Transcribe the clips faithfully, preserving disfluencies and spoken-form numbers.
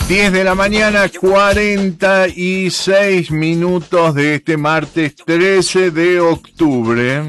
diez de la mañana, cuarenta y seis minutos de este martes trece de octubre.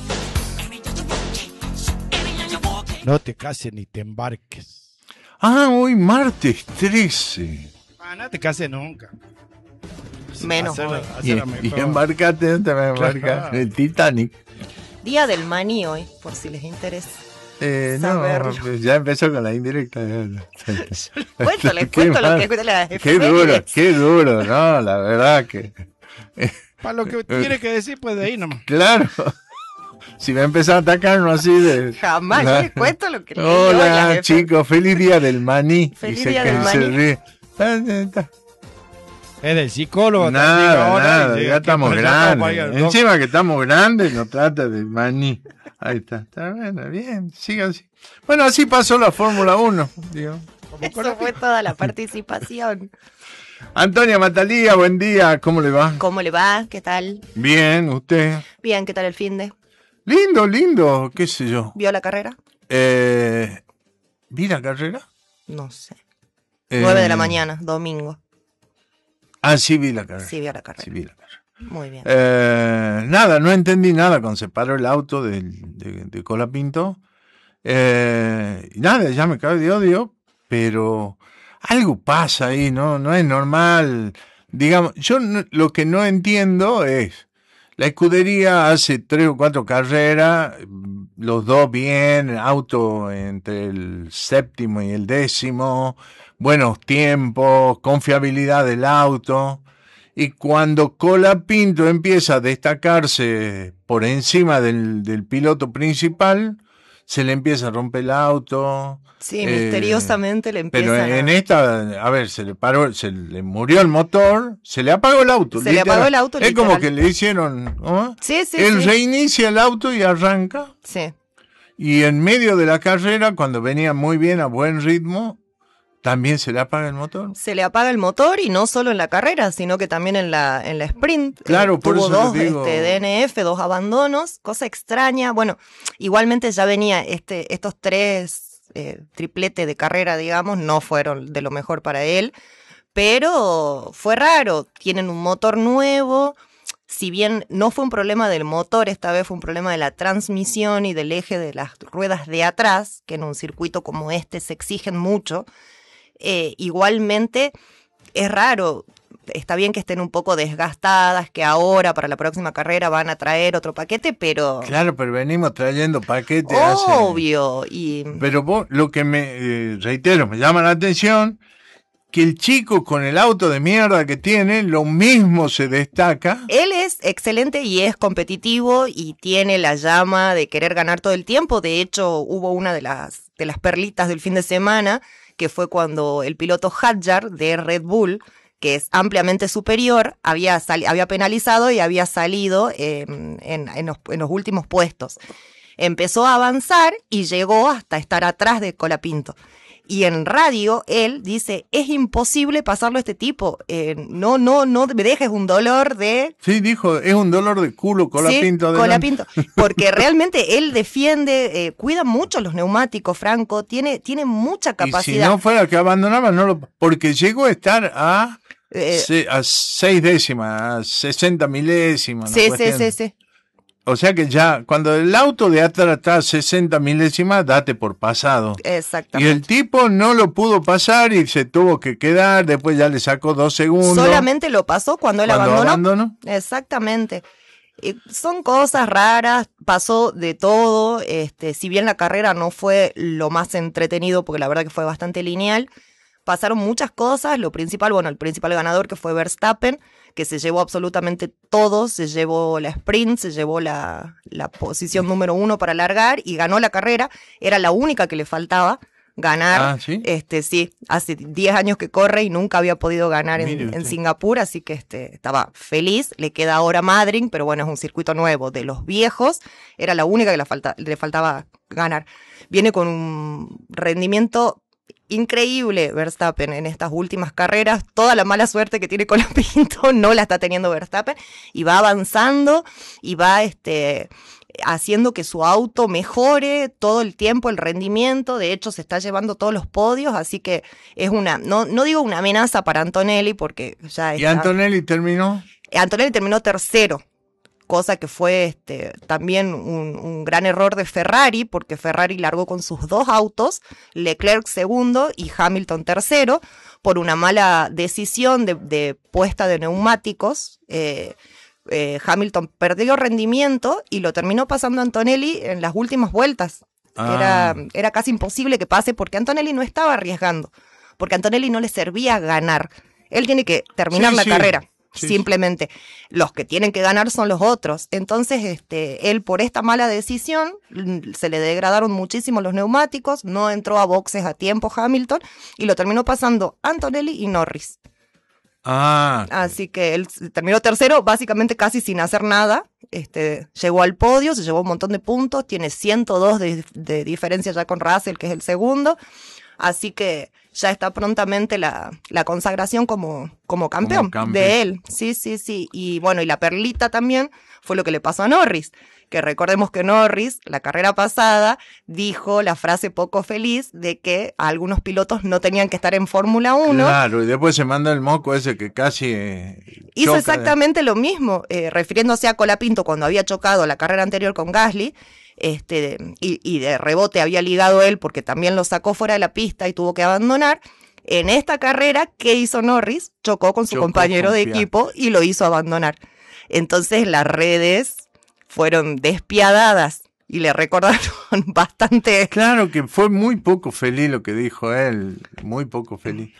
No te cases ni te embarques. Ah, hoy martes trece. Ah, no te cases nunca. Menos Hacerla- hoy. Y, hacerla y mejor. embarcate, te me embarca Claro. el Titanic. Día del maní hoy, por si les interesa. Eh, no, Saberlo. pues ya empezó con la indirecta. Cuento, les Qué cuento lo mal. que cuento las Qué duro, efemérides. qué duro, no, la verdad que... Para lo que tiene que decir, pues de ahí nomás. Claro. Si me empezó a atacarnos así de... Jamás, yo les cuento lo que les digo, Hola, las efemérides. chicos, feliz día del maní. Feliz Dice día que del se maní. ríe. Ah, ya está. Es del psicólogo. Nada, también ahora, nada, y llega ya aquí, estamos pues, ya estamos grandes. para ir al doc- Encima que estamos grandes, nos trata de maní. Ahí está, está bueno, bien, siga así. Bueno, así pasó la Fórmula uno. Digo. Eso fue toda la participación. Antonia Matalía, buen día, ¿cómo le va? ¿Cómo le va? ¿Qué tal? Bien, ¿usted? Bien, ¿qué tal el finde? Lindo, lindo, qué sé yo. ¿Vio la carrera? Eh, ¿Vi la carrera? No sé. Eh, Nueve de la mañana, domingo. Ah, sí vi la carrera. Sí, vio la carrera. Sí vi la carrera. Muy bien. Eh, nada, no entendí nada cuando se paró el auto del- de, de Colapinto. Eh, y nada, ya me cabe de odio, pero algo pasa ahí, ¿no? No es normal. Digamos, yo no- lo que no entiendo es, la escudería hace tres o cuatro carreras, los dos bien, auto entre el séptimo y el décimo, buenos tiempos, confiabilidad del auto. Y cuando Colapinto empieza a destacarse por encima del, del piloto principal, se le empieza a romper el auto. Sí, eh, misteriosamente le Pero empiezan en a... esta, a ver, se le paró, se le murió el motor, se le apagó el auto. Se le apagó el auto, Es como literal. que le hicieron, ¿no? Sí, sí, Él sí. reinicia el auto y arranca. Sí. Y en medio de la carrera, cuando venía muy bien a buen ritmo, también se le apaga el motor. Se le apaga el motor y no solo en la carrera, sino que también en la, en la sprint. Claro, Eh, por tuvo eso le dos digo- este, D N F, dos abandonos, cosa extraña. Bueno, igualmente ya venía este, estos tres eh, tripletes de carrera, digamos, no fueron de lo mejor para él, pero fue raro. Tienen un motor nuevo. Si bien no fue un problema del motor, esta vez fue un problema de la transmisión y del eje de las ruedas de atrás, que en un circuito como este se exigen mucho. Eh, igualmente es raro, está bien que estén un poco desgastadas, que ahora para la próxima carrera van a traer otro paquete, pero Claro, pero venimos trayendo paquetes. hace- obvio. Y Pero vos, lo que me, eh, reitero, me llama la atención, que el chico con el auto de mierda que tiene, lo mismo se destaca. él es excelente y es competitivo y tiene la llama de querer ganar todo el tiempo. De hecho, hubo una de las, de las perlitas del fin de semana, que fue cuando el piloto Hadjar de Red Bull, que es ampliamente superior, había, sali- había penalizado y había salido eh, en, en, los, en los últimos puestos. Empezó a avanzar y llegó hasta estar atrás de Colapinto. Y en radio él dice, es imposible pasarlo a este tipo, eh, no, no, no me dejes un dolor de... Sí, dijo, es un dolor de culo, Colapinto. Sí, adelante. Colapinto. Porque realmente él defiende, eh, cuida mucho los neumáticos, Franco, tiene, tiene mucha Y si capacidad. no fuera que abandonaba, no lo, porque llegó a estar a, Eh, se- a seis décimas, a sesenta milésimas. una sí, sí, cuestión. sí, sí. O sea que ya, cuando el auto de atrás está a sesenta milésimas, date por pasado. Y Exactamente. el tipo no lo pudo pasar y se tuvo que quedar, después ya le sacó dos segundos. Solamente lo pasó cuando él Cuando abandonó. abandonó. Exactamente. Eh, son cosas raras, pasó de todo, este, si bien la carrera no fue lo más entretenido, porque la verdad que fue bastante lineal, pasaron muchas cosas, lo principal, bueno, el principal ganador que fue Verstappen, que se llevó absolutamente todo, se llevó la sprint, se llevó la, la posición número uno para largar y ganó la carrera, era la única que le faltaba ganar. Ah, ¿sí? Este, sí, hace diez años que corre y nunca había podido ganar Mire en, usted. en Singapur, así que este, estaba feliz. Le queda ahora Madrid, pero bueno, es un circuito nuevo de los viejos. Era la única que le, falta, le faltaba ganar. Viene con un rendimiento increíble Verstappen en estas últimas carreras. Toda la mala suerte que tiene Colapinto no la está teniendo Verstappen y va avanzando y va este haciendo que su auto mejore todo el tiempo el rendimiento. De hecho, se está llevando todos los podios, así que es una, no, no digo una amenaza para Antonelli, porque ya está. ¿Y Antonelli terminó? Antonelli terminó tercero, cosa que fue este, también un, un gran error de Ferrari, porque Ferrari largó con sus dos autos, Leclerc segundo y Hamilton tercero, por una mala decisión de, de puesta de neumáticos. Eh, eh, Hamilton perdió rendimiento y lo terminó pasando Antonelli en las últimas vueltas. Ah. Era, era casi imposible que pase porque Antonelli no estaba arriesgando, porque a Antonelli no le servía ganar. Él tiene que terminar sí, la sí. carrera. Sí, Simplemente sí. Los que tienen que ganar son los otros. Entonces, este, él por esta mala decisión se le degradaron muchísimo los neumáticos, no entró a boxes a tiempo Hamilton y lo terminó pasando Antonelli y Norris. Ah. Así que él terminó tercero, básicamente casi sin hacer nada. Este, llegó al podio, se llevó un montón de puntos, tiene ciento dos de, de diferencia ya con Russell, que es el segundo. Así que ya está prontamente la, la consagración como, como, campeón como campeón de él. Sí, sí, sí. Y bueno, y la perlita también fue lo que le pasó a Norris. Que recordemos que Norris, la carrera pasada, dijo la frase poco feliz de que algunos pilotos no tenían que estar en Fórmula uno. Claro, y después se manda el moco ese que casi eh, hizo exactamente de... lo mismo, eh, refiriéndose a Colapinto cuando había chocado la carrera anterior con Gasly. Este, y, y de rebote había ligado él porque también lo sacó fuera de la pista y tuvo que abandonar. En esta carrera, ¿qué hizo Norris? Chocó con su Chocó compañero de equipo y lo hizo abandonar. Entonces las redes fueron despiadadas y le recordaron bastante. Claro que fue muy poco feliz lo que dijo él, muy poco feliz.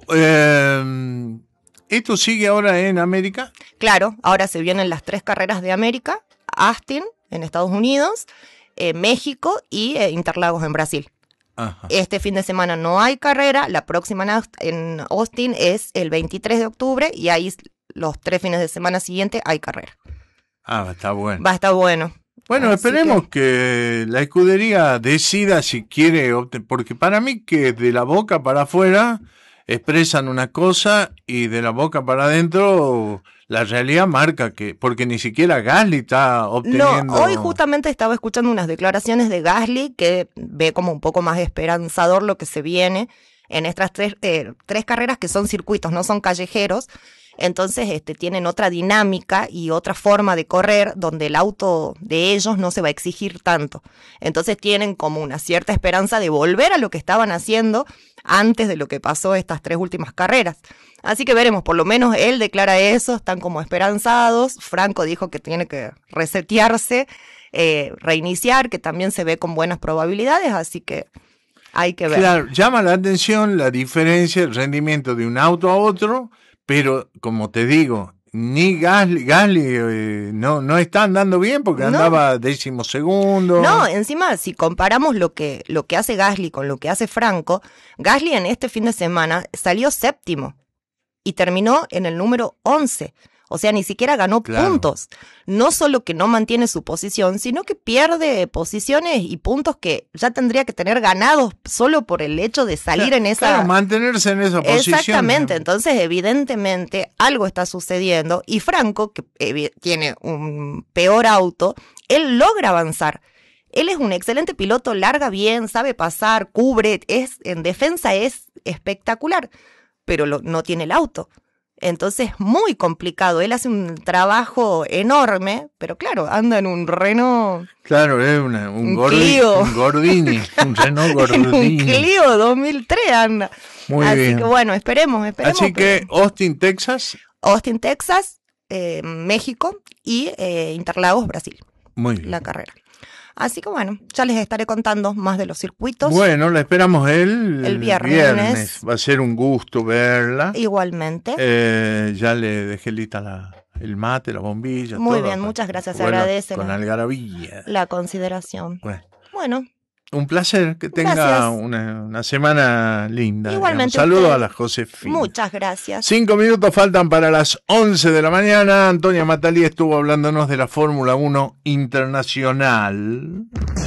Eh, ¿Esto sigue ahora en América? Claro, ahora se vienen las tres carreras de América, Austin en Estados Unidos, eh, México y eh, Interlagos en Brasil. Ajá. Este fin de semana no hay carrera, la próxima en Austin es el veintitrés de octubre y ahí los tres fines de semana siguientes hay carrera. Ah, va a estar bueno. Va a estar bueno. Bueno, Así esperemos que... que la escudería decida si quiere, porque para mí que de la boca para afuera expresan una cosa y de la boca para adentro la realidad marca que, porque ni siquiera Gasly está obteniendo... No, hoy justamente estaba escuchando unas declaraciones de Gasly que ve como un poco más esperanzador lo que se viene en estas tres, eh, tres carreras que son circuitos, no son callejeros. Entonces este, tienen otra dinámica y otra forma de correr donde el auto de ellos no se va a exigir tanto. Entonces tienen como una cierta esperanza de volver a lo que estaban haciendo antes de lo que pasó estas tres últimas carreras. Así que veremos, por lo menos él declara eso, están como esperanzados. Franco dijo que tiene que resetearse, eh, reiniciar, que también se ve con buenas probabilidades, así que hay que ver. Claro, llama la atención la diferencia, el rendimiento de un auto a otro. Pero, como te digo, ni Gasly, Gasly eh, no, no está andando bien porque no. andaba décimo segundo. No, encima, si comparamos lo que, lo que hace Gasly con lo que hace Franco, Gasly en este fin de semana salió séptimo y terminó en el número once. O sea, ni siquiera ganó claro. puntos. No solo que no mantiene su posición, sino que pierde posiciones y puntos que ya tendría que tener ganados solo por el hecho de salir claro, en esa... Claro, mantenerse en esa posición. Exactamente. Entonces, evidentemente, algo está sucediendo. Y Franco, que eh, tiene un peor auto, él logra avanzar. Él es un excelente piloto, larga bien, sabe pasar, cubre, es en defensa es espectacular, pero lo, no tiene el auto. Entonces, muy complicado. Él hace un trabajo enorme, pero claro, anda en un Renault... Claro, es una, un, un, gordi, Clio. un Gordini, un Renault Gordini. Un Clio dos mil tres anda. Muy Así bien. que bueno, esperemos, esperemos. Así que Austin, Texas. Austin, Texas, eh, México y eh, Interlagos, Brasil. Muy bien. La carrera. Así que bueno, ya les estaré contando más de los circuitos. Bueno, la esperamos el, el viernes. viernes. Va a ser un gusto verla. Igualmente. Eh, ya le dejé lista la, el mate, la bombilla. Muy todo, bien, muchas gracias. Se bueno, agradece. Con la, algarabía. La consideración. Bueno. bueno. Un placer, que tenga una, una semana linda. Igualmente. Saludos a la Josefina. Muchas gracias. Cinco minutos faltan para las once de la mañana. Antonia Matalí estuvo hablándonos de la Fórmula uno Internacional.